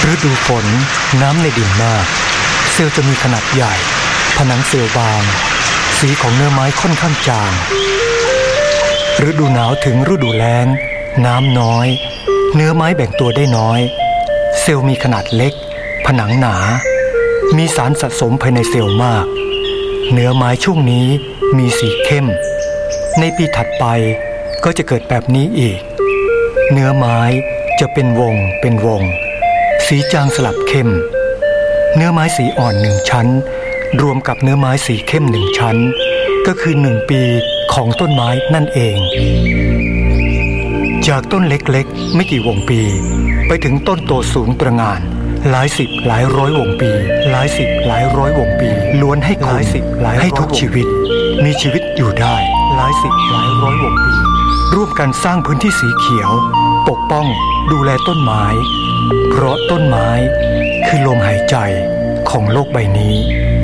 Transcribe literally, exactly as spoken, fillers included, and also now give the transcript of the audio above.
ฤดูฝนน้ำในดินมากเซลล์จะมีขนาดใหญ่ผนังเซลล์บางสีของเนื้อไม้ค่อนข้างจางฤดูหนาวถึงฤดูแล้งน้ำน้อยเนื้อไม้แบ่งตัวได้น้อยเซลล์มีขนาดเล็กผนังหนามีสารสะสมภายในเซลล์มากเนื้อไม้ช่วงนี้มีสีเข้มในปีถัดไปก็จะเกิดแบบนี้อีกเนื้อไม้จะเป็นวงเป็นวงสีจางสลับเข้มเนื้อไม้สีอ่อนหนึ่งชั้นรวมกับเนื้อไม้สีเข้มหนึ่งชั้นก็คือหนึ่งปีของต้นไม้นั่นเองจากต้นเล็กๆไม่กี่วงปีไปถึงต้นโตสูงตระหง่านหลายสิบหลายร้อยวงปีหลายสิบหลายร้อยวงปีล้วนให้หลายสิบหลายให้ทุกชีวิตมีชีวิตอยู่ได้หลายสิบหลายร้อยวงปีร่วมกันสร้างพื้นที่สีเขียวปกป้องดูแลต้นไม้เพราะต้นไม้คือลมหายใจของโลกใบนี้